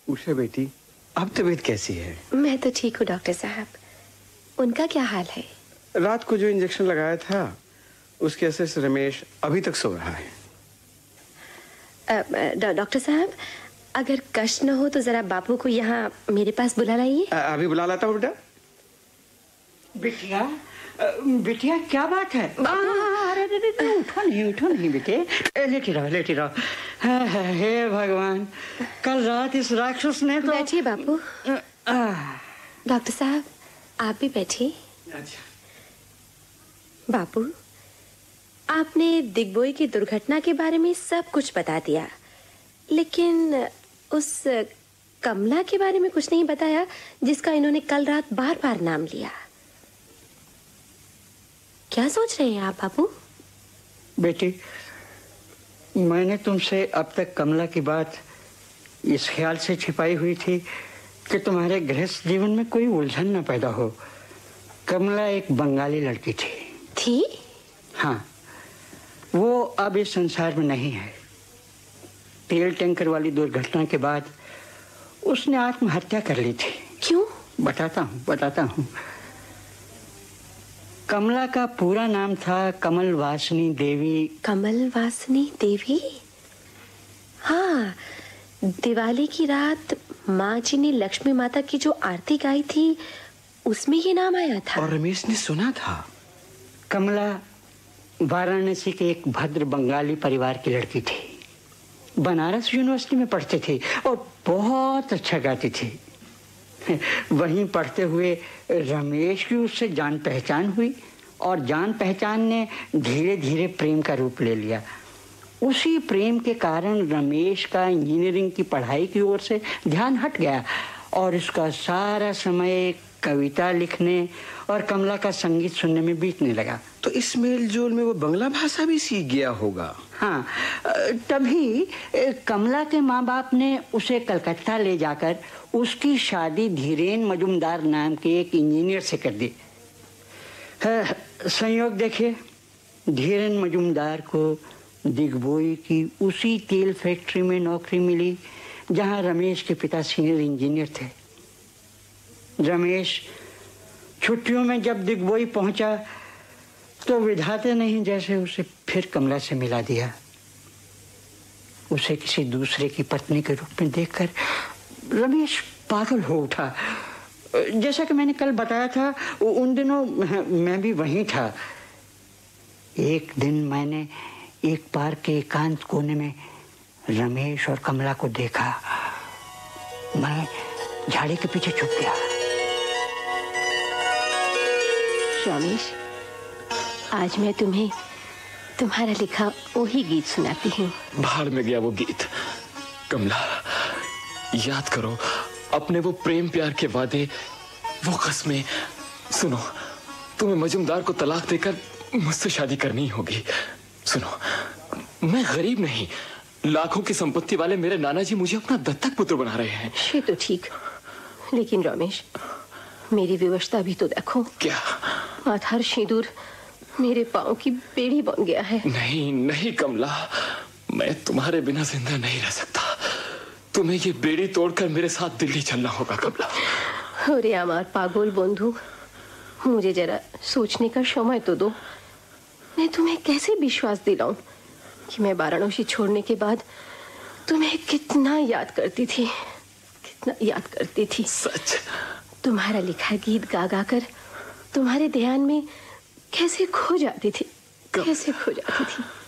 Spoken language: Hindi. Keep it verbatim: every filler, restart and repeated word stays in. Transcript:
उषा बेटी, अब तबीयत कैसी है? मैं तो ठीक हूँ डॉक्टर साहब। उनका क्या हाल है? रात को जो इंजेक्शन लगाया था उसके असर से रमेश अभी तक सो रहा है। डॉक्टर साहब, अगर कष्ट न हो तो जरा बापू को यहाँ मेरे पास बुला लाइए। अभी बुला लाता हूँ बेटा। बिटिया, बिटिया क्या बात है? अरे उठो नहीं, उठो नहीं बेटे, लेटी रहो, लेटी रहो। हे भगवान, कल रात इस राक्षस ने तो... बैठिए बापू। डॉक्टर साहब आप भी बैठिए। बापू, आपने दिग्बोई की दुर्घटना के बारे में सब कुछ बता दिया, लेकिन उस कमला के बारे में कुछ नहीं बताया जिसका इन्होंने कल रात बार बार नाम लिया। क्या सोच रहे हैं आप बापू? बेटी, मैंने तुमसे अब तक कमला की बात इस ख्याल से छिपाई हुई थी कि तुम्हारे गृहस्थ जीवन में कोई उलझन न पैदा हो। कमला एक बंगाली लड़की थी। थी? हाँ, वो अब इस संसार में नहीं है। तेल टैंकर वाली दुर्घटना के बाद उसने आत्महत्या कर ली थी। क्यों? बताता हूँ बताता हूँ कमला का पूरा नाम था कमल वासनी देवी। कमल वासनी देवी? हाँ, दिवाली की रात माँ जी ने लक्ष्मी माता की जो आरती गाई थी उसमें ये नाम आया था। और रमेश ने सुना था। कमला वाराणसी के एक भद्र बंगाली परिवार की लड़की थी। बनारस यूनिवर्सिटी में पढ़ती थी और बहुत अच्छा गाती थी। वहीं पढ़ते हुए रमेश की उससे जान पहचान हुई और जान पहचान ने धीरे धीरे प्रेम का रूप ले लिया। उसी प्रेम के कारण रमेश का इंजीनियरिंग की पढ़ाई की ओर से ध्यान हट गया और उसका सारा समय कविता लिखने और कमला का संगीत सुनने में बीतने लगा। तो इस मेल जोल में वो बंगला भाषा भी सीख गया होगा। हाँ, तभी कमला के माँ बाप ने उसे कलकत्ता ले जाकर उसकी शादी धीरेन मजुमदार नाम के एक इंजीनियर से कर दी। संयोग देखिए, धीरेन मजुमदार को दिग्बोई की उसी तेल फैक्ट्री में नौकरी मिली जहाँ रमेश के पिता सीनियर इंजीनियर थे। रमेश छुट्टियों में जब दिग्बोई पहुंचा तो विधाता नहीं जैसे उसे फिर कमला से मिला दिया। उसे किसी दूसरे की पत्नी के रूप में देखकर रमेश पागल हो उठा। जैसा कि मैंने कल बताया था, उन दिनों मैं भी वहीं था। एक दिन मैंने एक पार्क के एकांत कोने में रमेश और कमला को देखा। मैं झाड़ी के पीछे छुप गया। रमेश, आज मैं तुम्हें तुम्हारा लिखा वही गीत सुनाती हूँ। बाहर में गया वो गीत। कमला, याद करो अपने वो प्रेम प्यार के वादे, वो कसमें। सुनो, तुम्हें मजुमदार को तलाक देकर मुझसे शादी करनी होगी। सुनो, मैं गरीब नहीं, लाखों की संपत्ति वाले मेरे नाना जी मुझे अपना दत्तक पुत्र बना रहे हैं। ये तो ठीक, लेकिन रमेश मेरी विवशता भी तो देखो। क्या? आधार सिंदूर मेरे पाँव की बेड़ी बन गया है। नहीं नहीं कमला, मैं तुम्हारे बिना जिंदा नहीं रह सकता। तुम्हें ये बेड़ी तोड़कर मेरे साथ दिल्ली चलना होगा कमला। अरे अमार पागल बंधु, मुझे जरा सोचने का समय तो दो। मैं तुम्हें कैसे विश्वास दिलाऊं कि मैं वाराणसी छोड़ने के बाद तुम्हें कितना याद करती थी, कितना याद करती थी। सच? तुम्हारा लिखा गीत गा गा कर तुम्हारे ध्यान में कैसे खो जाती थी, कैसे खो जाती थी।